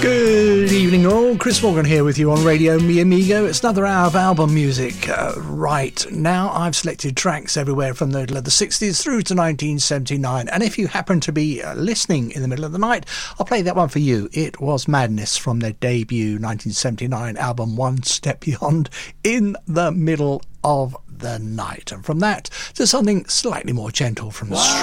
Good evening all, Chris Morgan here with you on Radio Mi Amigo. It's another hour of album music. Right now I've selected tracks everywhere from the middle of the 60s through to 1979, and if you happen to be listening in the middle of the night, I'll play that one for you. It was Madness from their debut 1979 album One Step Beyond, In the Middle of the Night. And from that to something slightly more gentle from Straw.